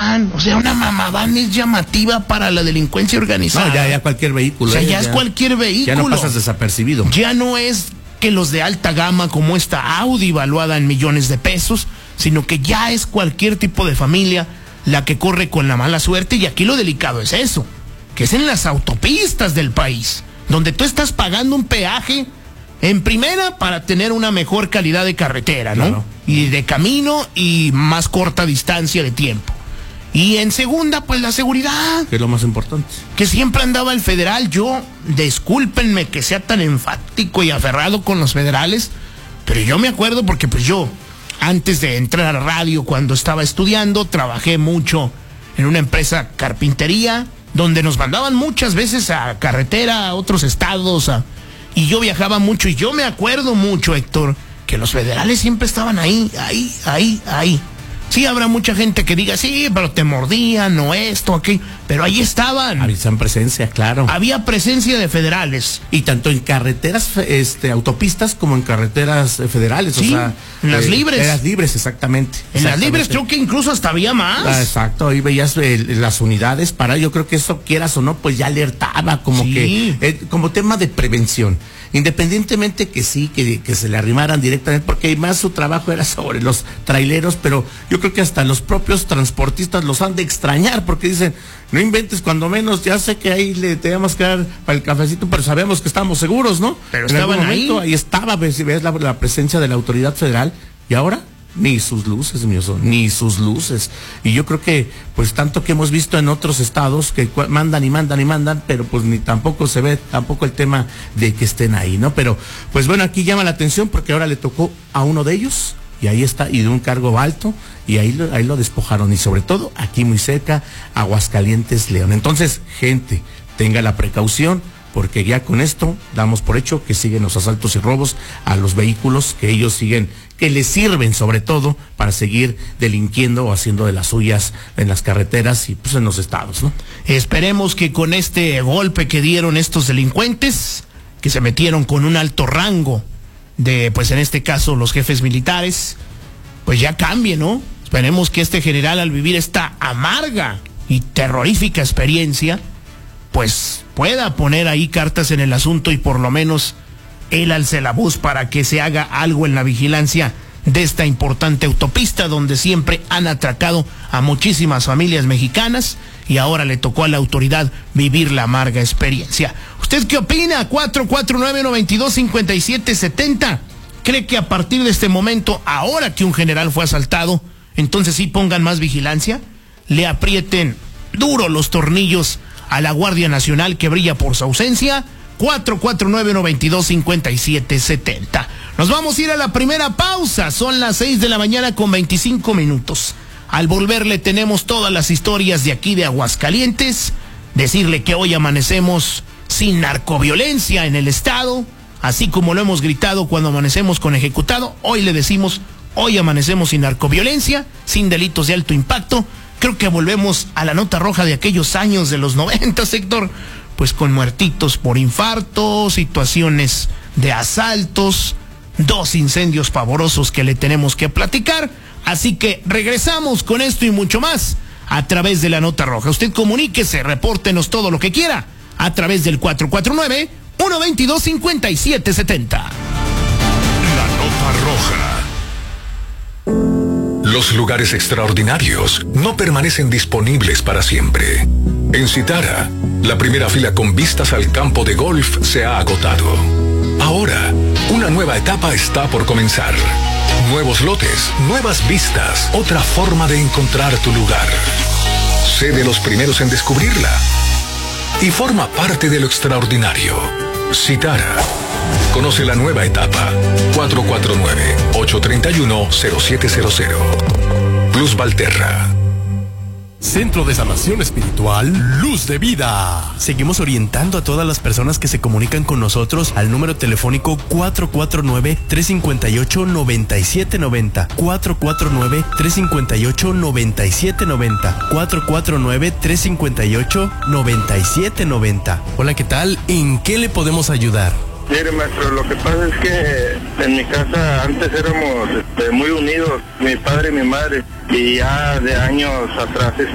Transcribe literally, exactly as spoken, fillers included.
van. O sea, una mamaván es llamativa para la delincuencia organizada. No, ya, ya cualquier vehículo. O sea, eh, ya, ya es cualquier vehículo. Ya no pasas desapercibido. Ya no es que los de alta gama como esta Audi valuada en millones de pesos, sino que ya es cualquier tipo de familia la que corre con la mala suerte. Y aquí lo delicado es eso, que es en las autopistas del país, donde tú estás pagando un peaje en primera para tener una mejor calidad de carretera, ¿no? Claro. Y de camino y más corta distancia de tiempo. Y en segunda, pues la seguridad. Que es lo más importante. Que siempre andaba el federal. Yo, discúlpenme que sea tan enfático y aferrado con los federales, pero yo me acuerdo porque pues yo, antes de entrar a radio, cuando estaba estudiando, trabajé mucho en una empresa carpintería, donde nos mandaban muchas veces a carretera, a otros estados, a... y yo viajaba mucho, y yo me acuerdo mucho, Héctor, que los federales siempre estaban ahí, ahí, ahí, ahí. Sí, habrá mucha gente que diga, sí, pero te mordían, o esto, aquello, pero ahí estaban. Había presencia, claro. Había presencia de federales. Y tanto en carreteras, este, autopistas, como en carreteras federales, sí, o sea. en las eh, libres. En las libres, exactamente. En exactamente. las libres creo que incluso hasta había más. Ah, exacto, ahí veías eh, las unidades para, yo creo que eso, quieras o no, pues ya alertaba, como sí. que, eh, como tema de prevención. Independientemente que sí, que, que se le arrimaran directamente, porque más su trabajo era sobre los traileros, pero yo creo que hasta los propios transportistas los han de extrañar, porque dicen, no inventes, cuando menos, ya sé que ahí le tenemos que dar para el cafecito, pero sabemos que estamos seguros, ¿no? Pero en estaban momento, ahí. Ahí estaba, ves, ves la, la presencia de la autoridad federal, y ahora ni sus luces, mi oso, ni sus luces. Y yo creo que, pues tanto que hemos visto en otros estados que mandan y mandan y mandan, pero pues ni tampoco se ve tampoco el tema de que estén ahí, ¿no? Pero, pues bueno, aquí llama la atención porque ahora le tocó a uno de ellos, y ahí está, y de un cargo alto, y ahí lo, ahí lo despojaron, y sobre todo, aquí muy cerca, Aguascalientes, León. Entonces, gente, tenga la precaución, porque ya con esto damos por hecho que siguen los asaltos y robos a los vehículos, que ellos siguen, que les sirven sobre todo para seguir delinquiendo o haciendo de las suyas en las carreteras y pues en los estados, ¿no? Esperemos que con este golpe que dieron estos delincuentes, que se metieron con un alto rango de, pues en este caso, los jefes militares, pues ya cambie, ¿no? Esperemos que este general, al vivir esta amarga y terrorífica experiencia, pues pueda poner ahí cartas en el asunto y por lo menos él alce la voz para que se haga algo en la vigilancia de esta importante autopista donde siempre han atracado a muchísimas familias mexicanas y ahora le tocó a la autoridad vivir la amarga experiencia. ¿Usted qué opina? cuatro cuatro nueve, nueve dos, cinco siete siete cero. ¿Cree que a partir de este momento, ahora que un general fue asaltado, entonces sí pongan más vigilancia? ¿Le aprieten duro los tornillos a la Guardia Nacional que brilla por su ausencia? cuatro cuatro nueve, nueve dos, cinco siete siete cero. Nos vamos a ir a la primera pausa. Son las seis de la mañana con veinticinco minutos. Al volver le tenemos todas las historias de aquí de Aguascalientes. Decirle que hoy amanecemos sin narcoviolencia en el estado. Así como lo hemos gritado cuando amanecemos con ejecutado, hoy le decimos, hoy amanecemos sin narcoviolencia, sin delitos de alto impacto. Creo que volvemos a la nota roja de aquellos años de los noventa, sector, pues con muertitos por infarto, situaciones de asaltos, dos incendios pavorosos que le tenemos que platicar. Así que regresamos con esto y mucho más a través de la nota roja. Usted comuníquese, repórtenos todo lo que quiera a través del cuatro cuatro nueve, uno dos dos, cinco siete siete cero. La nota roja. Los lugares extraordinarios no permanecen disponibles para siempre. En Citara, la primera fila con vistas al campo de golf se ha agotado. Ahora, una nueva etapa está por comenzar. Nuevos lotes, nuevas vistas, otra forma de encontrar tu lugar. Sé de los primeros en descubrirla y forma parte de lo extraordinario. Citara. Conoce la nueva etapa. cuatro cuatro nueve, ocho tres uno, cero siete cero cero. Plus Valterra. Centro de Sanación Espiritual Luz de Vida. Seguimos orientando a todas las personas que se comunican con nosotros al número telefónico cuatro cuatro nueve, tres cinco ocho, nueve siete nueve cero. cuatro cuatro nueve, tres cinco ocho, nueve siete nueve cero. cuatro cuatro nueve, tres cinco ocho, nueve siete nueve cero. Hola, ¿qué tal? ¿En qué le podemos ayudar? Mire, maestro, lo que pasa es que en mi casa antes éramos este, muy unidos, mi padre y mi madre, y ya de años atrás